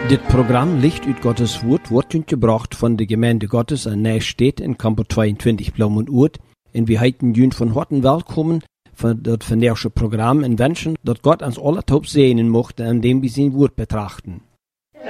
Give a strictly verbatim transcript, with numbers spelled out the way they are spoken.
Dit Programm Licht uit Gottes Woord wordt u gebracht von der Gemeinde Gottes an Nijstedt in Kamper tweeëntwintig Blaumendoord. En we heiten jullie van harte welkom voor dat vandaagse Programm en wensen dat Gott uns alle top segnen mocht, an dem wir sein Wort betrachten.